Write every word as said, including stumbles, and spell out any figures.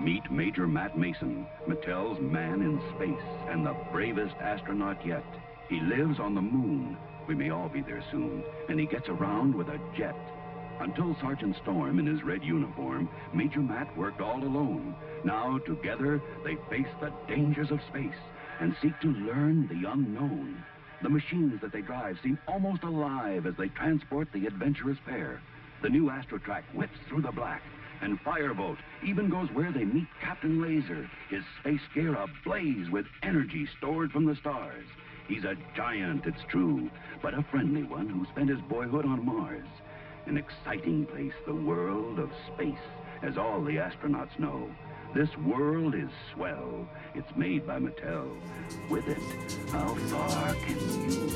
Meet Major Matt Mason, Mattel's man in space and the bravest astronaut yet. He lives on the moon. We may all be there soon. And he gets around with a jet. Until Sergeant Storm in his red uniform, Major Matt worked all alone. Now, together, they face the dangers of space and seek to learn the unknown. The machines that they drive seem almost alive as they transport the adventurous pair. The new Astrotrack whips through the black, and Firebolt even goes where they meet Captain Laser, his space gear ablaze with energy stored from the stars. He's a giant, it's true, but a friendly one who spent his boyhood on Mars. An exciting place, the world of space, as all the astronauts know. This world is swell. It's made by Mattel. With it, how far can you